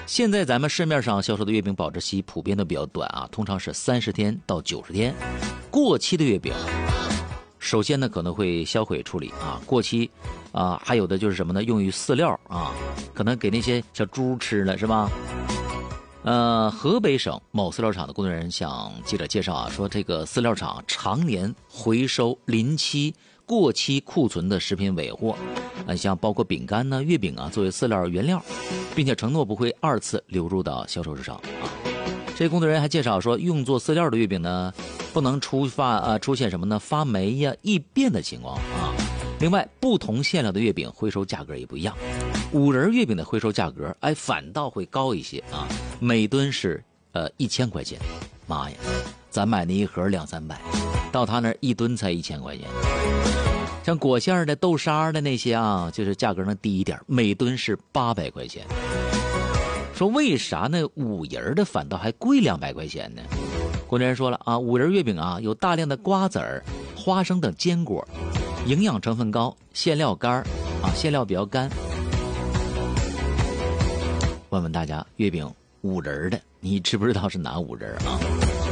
现在咱们市面上销售的月饼保质期普遍都比较短啊，通常是30天到90天。过期的月饼，首先呢可能会销毁处理啊，过期啊，还有的就是什么呢？用于饲料啊，可能给那些小猪吃了，是吧？河北省某饲料厂的工作人员向记者介绍啊，说这个饲料厂常年回收临期、过期库存的食品尾货，像包括饼干呢、月饼啊，作为饲料原料，并且承诺不会2次流入到销售市场啊。这工作人员还介绍说，用作饲料的月饼呢，不能出现什么呢？发霉呀、易变的情况啊。另外，不同馅料的月饼回收价格也不一样。5仁月饼的回收价格，反倒会高一些啊，每吨是1000块钱。妈呀，咱买那一盒200-300，到他那儿1吨才1000块钱。像果馅的、豆沙的那些啊，就是价格能低一点，每吨是800块钱。说为啥那5仁的反倒还贵200块钱呢？工作人员说了啊，5仁月饼啊有大量的瓜子儿、花生等坚果，营养成分高，馅料干啊，馅料比较干。问问大家，月饼5仁的，你知不知道是哪5仁啊？